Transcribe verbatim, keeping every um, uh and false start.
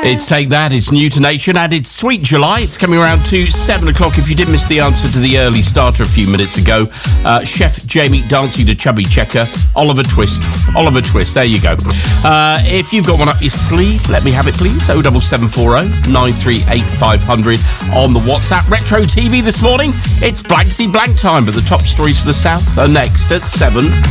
It's Take That, it's New to Nation, and it's Sweet July. It's coming around to seven o'clock. If you did miss the answer to the early starter a few minutes ago, uh, Chef Jamie dancing to Chubby Checker, Oliver Twist. Oliver Twist, there you go. Uh, if you've got one up your sleeve, let me have it, please. oh seven seven four oh nine three eight five hundred on the WhatsApp. Retro T V this morning, it's Blankety Blank time, but the top stories for the South are next at seven.